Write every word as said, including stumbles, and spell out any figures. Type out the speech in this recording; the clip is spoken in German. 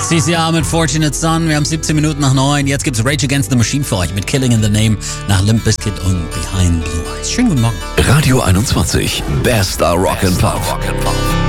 C C R mit Fortunate Son. Wir haben siebzehn Minuten nach neun. Jetzt gibt's Rage Against the Machine für euch mit Killing in the Name nach Limp Bizkit und Behind Blue Eyes. Schönen guten Morgen. Radio einundzwanzig, Best Rock and Pop.